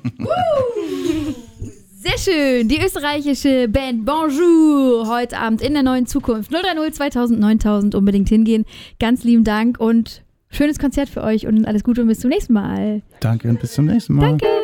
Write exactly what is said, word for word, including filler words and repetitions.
Sehr schön. Die österreichische Band Bonjour heute Abend in der neuen Zukunft. null drei null zweitausend neuntausend unbedingt hingehen. Ganz lieben Dank und schönes Konzert für euch und alles Gute und bis zum nächsten Mal. Danke und bis zum nächsten Mal. Danke.